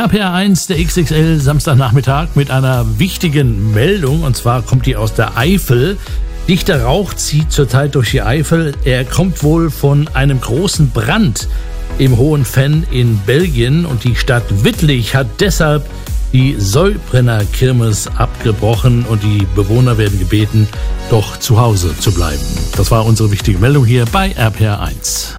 RPR1, der XXL Samstagnachmittag mit einer wichtigen Meldung, und zwar kommt die aus der Eifel. Dichter Rauch zieht zurzeit durch die Eifel. Er kommt wohl von einem großen Brand im Hohen Venn in Belgien, und die Stadt Wittlich hat deshalb die Säubrenner Kirmes abgebrochen und die Bewohner werden gebeten, doch zu Hause zu bleiben. Das war unsere wichtige Meldung hier bei RPR1.